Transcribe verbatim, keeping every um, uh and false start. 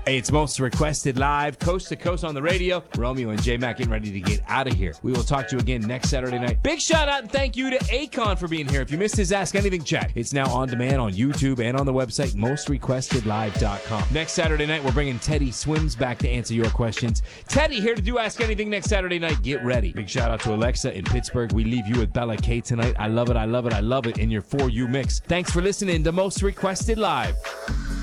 Hey, it's Most Requested Live, coast to coast on the radio. Romeo and J-Mac getting ready to get out of here. We will talk to you again next Saturday night. Big shout out and thank you to Akon for being here. If you missed his Ask Anything chat, it's now on demand on YouTube and on the website, most requested live dot com. Next Saturday night, we're bringing Teddy Swims back to answer your questions. Teddy here to do Ask Anything next Saturday night. Get ready. Big shout out to Alexa in Pittsburgh. We leave you with Bella K tonight. I love it, I love it, I love it in your For You mix. Thanks for listening to Most Requested Live.